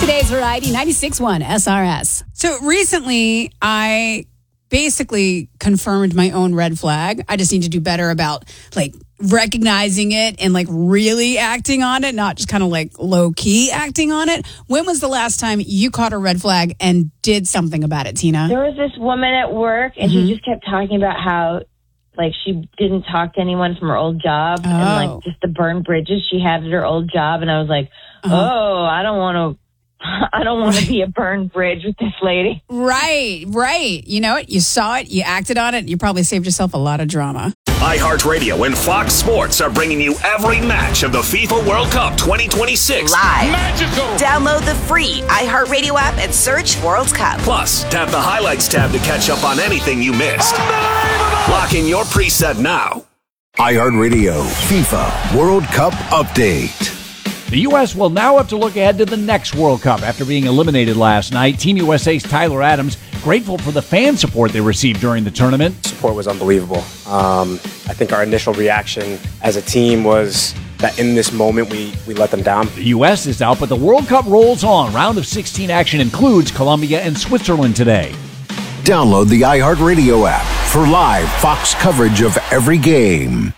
today's Variety 96.1 SRS. So recently, I basically confirmed my own red flag. I just need to do better about recognizing it and really acting on it, not just kind of low key acting on it. When was the last time you caught a red flag and did something about it, Tina? There was this woman at work, and she just kept talking about how she didn't talk to anyone from her old job, and just the burned bridges she had at her old job. And I was like, I don't want to be a burned bridge with this lady. Right. You know it. You saw it. You acted on it. You probably saved yourself a lot of drama. iHeartRadio and Fox Sports are bringing you every match of the FIFA World Cup 2026. Live. Magical. Download the free iHeartRadio app and search World Cup. Plus, tap the Highlights tab to catch up on anything you missed. Lock in your preset now. iHeartRadio FIFA World Cup Update. The U.S. will now have to look ahead to the next World Cup after being eliminated last night. Team USA's Tyler Adams grateful for the fan support they received during the tournament. Support was unbelievable. I think our initial reaction as a team was that in this moment we let them down. The U.S. is out, but the World Cup rolls on. Round of 16 action includes Colombia and Switzerland today. Download the iHeartRadio app for live Fox coverage of every game.